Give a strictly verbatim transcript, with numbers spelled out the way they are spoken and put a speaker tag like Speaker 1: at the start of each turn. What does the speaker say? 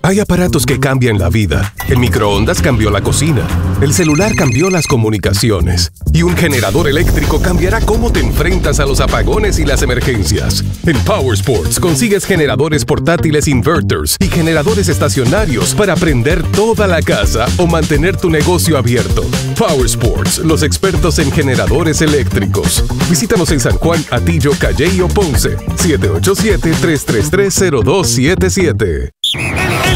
Speaker 1: Hay aparatos que cambian la vida. El microondas cambió la cocina. El celular cambió las comunicaciones. Y un generador eléctrico cambiará cómo te enfrentas a los apagones y las emergencias. En Power Sports consigues generadores portátiles inverters y generadores estacionarios para prender toda la casa o mantener tu negocio abierto. Power Sports, los expertos en generadores eléctricos. Visítanos en San Juan, Atillo, Calley o Ponce. siete ocho siete, tres tres tres, cero dos siete siete.